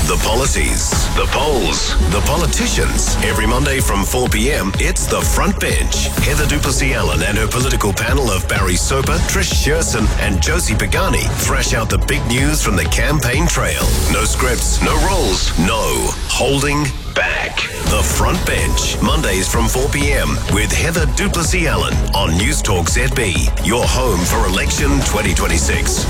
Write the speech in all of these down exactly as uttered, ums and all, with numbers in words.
The policies, the polls, the politicians. Every Monday from four p.m, it's The Front Bench. Heather Duplessis-Allen and her political panel of Barry Soper, Trish Sherson and Josie Pagani thrash out the big news from the campaign trail. No scripts, no rules, no holding back. The Front Bench, Mondays from four p.m. with Heather Duplessis-Allen on News Talk Z B, your home for election twenty twenty-six.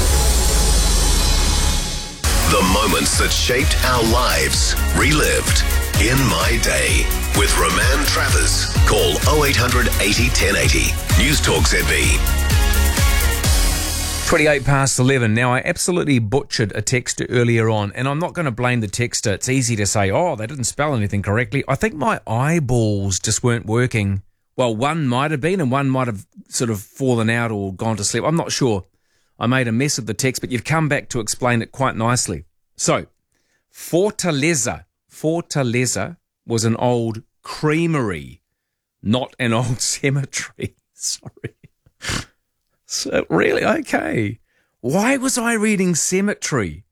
The moments that shaped our lives, relived in my day. With Roman Travers. Call oh eight hundred eighty ten eighty. News Talk Z B. twenty-eight past eleven. Now, I absolutely butchered a texter earlier on, and I'm not going to blame the texter. It's easy to say, oh, they didn't spell anything correctly. I think my eyeballs just weren't working. Well, one might have been, and one might have sort of fallen out or gone to sleep. I'm not sure. I made a mess of the text, but you've come back to explain it quite nicely. So, Fortaleza. Fortaleza was an old creamery, not an old cemetery. Sorry. So, really? Okay. Why was I reading cemetery?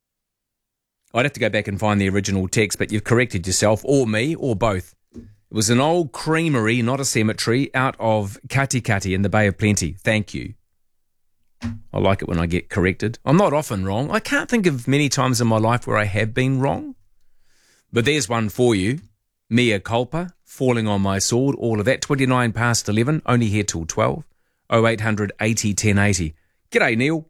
I'd have to go back and find the original text, but you've corrected yourself, or me, or both. It was an old creamery, not a cemetery, out of Katikati in the Bay of Plenty. Thank you. I like it when I get corrected. I'm not often wrong. I can't think of many times in my life where I have been wrong. But there's one for you. Mea culpa, falling on my sword, all of that. twenty-nine past eleven, only here till twelve. oh eight hundred eighty ten eighty. G'day, Neil.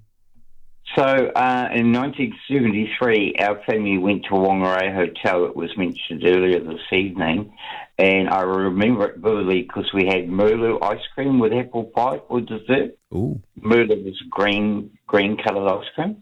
So, uh, in nineteen seventy-three, our family went to Whangarei Hotel. It was mentioned earlier this evening. And I remember it vividly because we had Merlot ice cream with apple pie for dessert. Ooh. Merlot was green, green-coloured ice cream.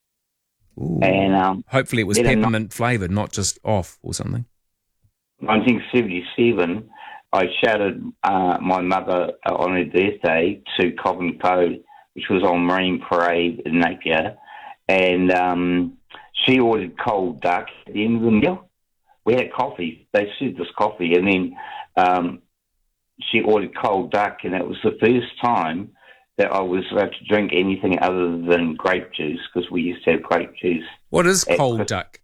Ooh. And um, hopefully it was peppermint flavoured, not just off or something. nineteen seventy-seven, I shouted uh, my mother on her birthday to Covent Cove, which was on Marine Parade in Napier, and um, she ordered cold duck at the end of the meal. We had coffee. They served us coffee, and then um, she ordered cold duck, and it was the first time that I was allowed to drink anything other than grape juice, because we used to have grape juice. What is cold at, duck?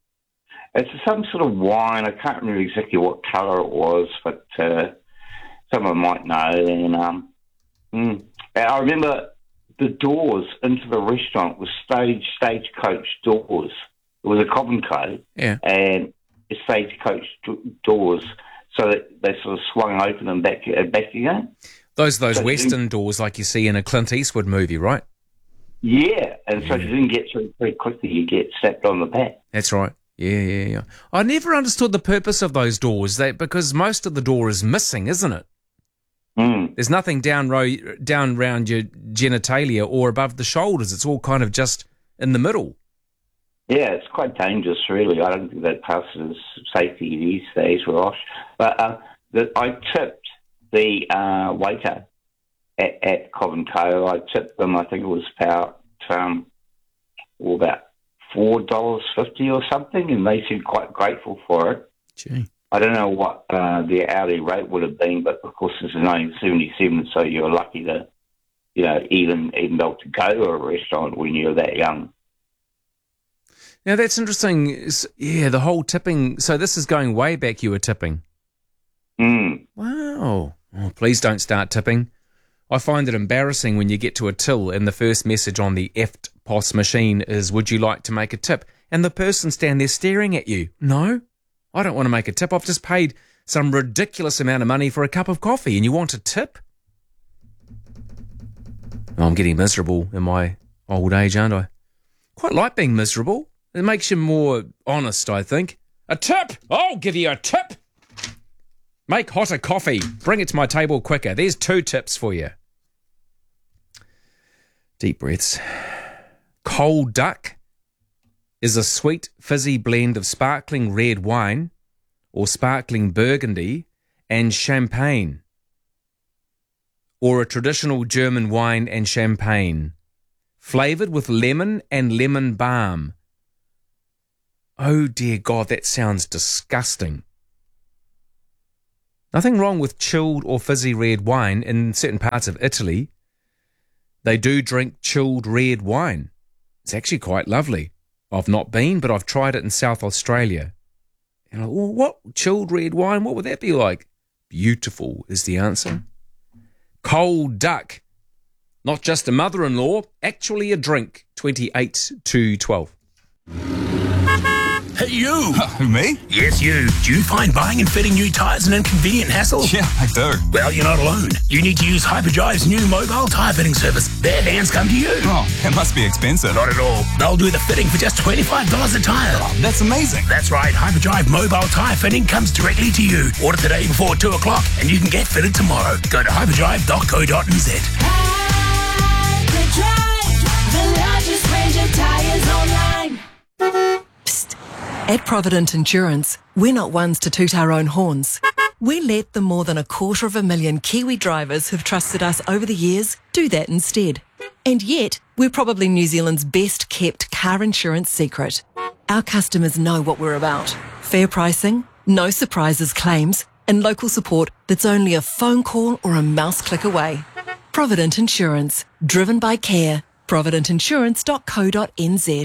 It's some sort of wine. I can't remember exactly what colour it was, but uh, someone might know. And, um, mm, and I remember the doors into the restaurant were stage stagecoach doors. It was a Covent Cove, yeah, and stagecoach doors, so that they sort of swung open and back uh, back again. Those those so Western doors like you see in a Clint Eastwood movie, right? Yeah, and so yeah. if you didn't get through very quickly, you get slapped on the back. That's right. Yeah, yeah, yeah. I never understood the purpose of those doors, they, because most of the door is missing, isn't it? Mm. There's nothing down row, down round your genitalia or above the shoulders. It's all kind of just in the middle. Yeah, it's quite dangerous, really. I don't think that passes safety these days, Ross. But uh, the, I tipped the uh, waiter at, at Covent Cove. I tipped them, I think it was about, um, well, about four dollars fifty or something, and they seemed quite grateful for it. Gee. I don't know what uh, the hourly rate would have been, but of course this is nineteen seventy-seven, so you're lucky to, you know, even, even be able to go to a restaurant when you're that young. Now, that's interesting. Yeah, the whole tipping. So this is going way back, you were tipping. Mm. Wow. Oh, please don't start tipping. I find it embarrassing when you get to a till and the first message on the F T P O S machine is, would you like to make a tip? And the person stand there staring at you. No, I don't want to make a tip. I've just paid some ridiculous amount of money for a cup of coffee and you want a tip? Oh, I'm getting miserable in my old age, aren't I? Quite like being miserable. It makes you more honest, I think. A tip! I'll give you a tip! Make hotter coffee. Bring it to my table quicker. There's two tips for you. Deep breaths. Cold duck is a sweet, fizzy blend of sparkling red wine or sparkling burgundy and champagne, or a traditional German wine and champagne, flavoured with lemon and lemon balm. Oh dear God, that sounds disgusting. Nothing wrong with chilled or fizzy red wine. In certain parts of Italy, they do drink chilled red wine. It's actually quite lovely. I've not been, but I've tried it in South Australia. And I, well, what? Chilled red wine? What would that be like? Beautiful is the answer. Cold duck. Not just a mother-in-law, actually a drink. twenty-eight to twelve. Hey, you! Uh, me? Yes, you. Do you find buying and fitting new tyres an inconvenient hassle? Yeah, I do. Well, you're not alone. You need to use Hyperdrive's new mobile tyre fitting service. Their vans come to you. Oh, it must be expensive. Not at all. They'll do the fitting for just twenty-five dollars a tyre. Oh, that's amazing. That's right. Hyperdrive mobile tyre fitting comes directly to you. Order today before two o'clock and you can get fitted tomorrow. Go to hyperdrive dot co dot n z. Hyperdrive, the largest range of tyres online. Psst. At Provident Insurance, we're not ones to toot our own horns. We let the more than a quarter of a million Kiwi drivers who've trusted us over the years do that instead. And yet, we're probably New Zealand's best kept car insurance secret. Our customers know what we're about. Fair pricing, no surprises claims, and local support that's only a phone call or a mouse click away. Provident Insurance, driven by care. provident insurance dot co dot n z.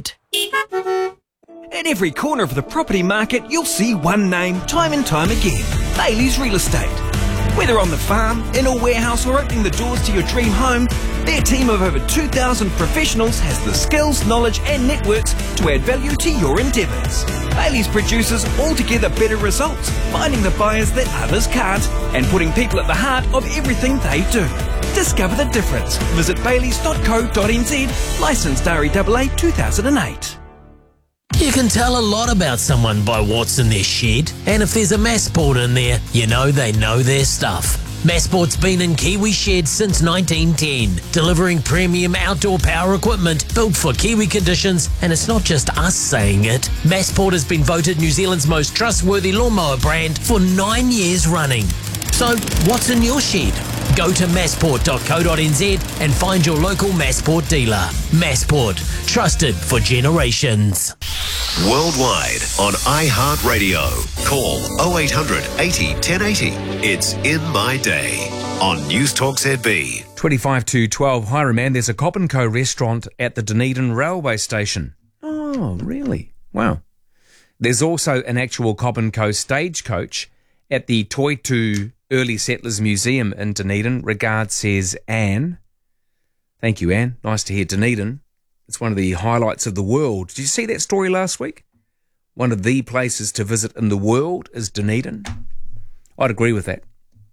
At every corner of the property market, you'll see one name time and time again. Bailey's Real Estate. Whether on the farm, in a warehouse or opening the doors to your dream home, their team of over two thousand professionals has the skills, knowledge and networks to add value to your endeavours. Bailey's produces altogether better results, finding the buyers that others can't and putting people at the heart of everything they do. Discover the difference. Visit baileys dot co dot n z, licensed R E A A two thousand eight. You can tell a lot about someone by what's in their shed, and if there's a Massport in there, you know they know their stuff. Massport's been in Kiwi sheds since nineteen ten, delivering premium outdoor power equipment built for Kiwi conditions, and it's not just us saying it. Massport has been voted New Zealand's most trustworthy lawnmower brand for nine years running. So, what's in your shed? Go to massport dot co dot n z and find your local Massport dealer. Massport, trusted for generations. Worldwide on iHeartRadio. Call oh eight hundred eighty ten eighty. It's In My Day on News Talk Z B. twenty-five to twelve. Hi, man. There's a Cobb and Co restaurant at the Dunedin railway station. Oh, really? Wow. There's also an actual Cobb and Co stagecoach at the Toitu Early Settlers Museum in Dunedin. Regards, says Anne. Thank you, Anne. Nice to hear Dunedin. It's one of the highlights of the world. Did you see that story last week? One of the places to visit in the world is Dunedin. I'd agree with that.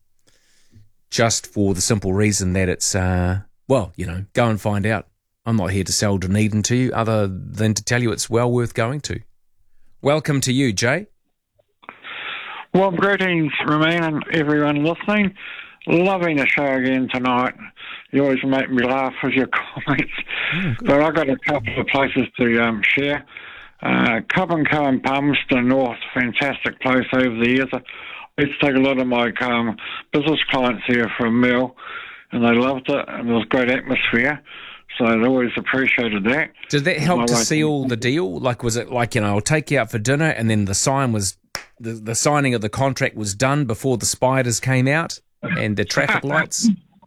Just for the simple reason that it's, uh, well, you know, go and find out. I'm not here to sell Dunedin to you other than to tell you it's well worth going to. Welcome to you, Jay. Well, greetings, Romain, and everyone listening. Loving the show again tonight. You always make me laugh with your comments. Oh, but I've got a couple of places to um, share. Uh, Cobb and Co in Palmerston North, fantastic place over the years. I used to take a lot of my um, business clients here for a meal, and they loved it, and there was great atmosphere. So they always appreciated that. Did that help to wife- seal the deal? Like, was it like, you know, I'll take you out for dinner, and then the sign was, the, the signing of the contract was done before the spiders came out and the traffic lights?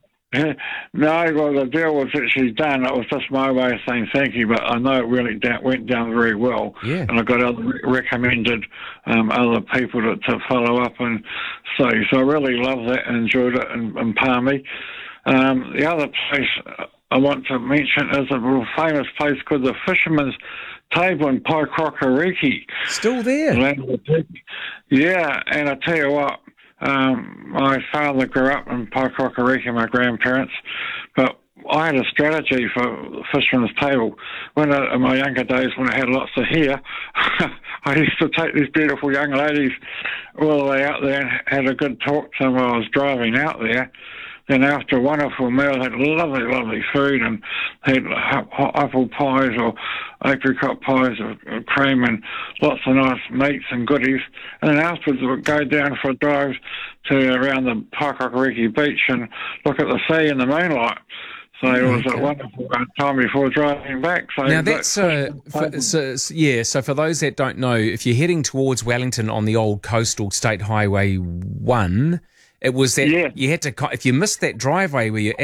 No, well, the deal was actually done. It was just my way of saying thank you, but I know it really da- went down very well. Yeah. And I got other re- recommended um, other people to, to follow up and say. So I really loved that and enjoyed it in, in Palmy. Um, the other place I want to mention is a real famous place called the Fisherman's Table in Paekrokariki. Still there? Land of the Pig. Yeah, and I tell you what, Um, my father grew up in Paekrokariki, my grandparents, but I had a strategy for Fisherman's Table. When I, in my younger days, when I had lots of hair, I used to take these beautiful young ladies all the way out there and had a good talk to them while I was driving out there. Then after a wonderful meal, had lovely, lovely food and had hot apple pies or apricot pies or, or cream and lots of nice meats and goodies. And then afterwards, we'd go down for a drive to around the Paekrokariki beach and look at the sea in the moonlight. So it was a wonderful time before driving back. So now that's uh, for, so, yeah. So for those that don't know, if you're heading towards Wellington on the old coastal State Highway One, it was that yeah. you had to, if you missed that driveway where you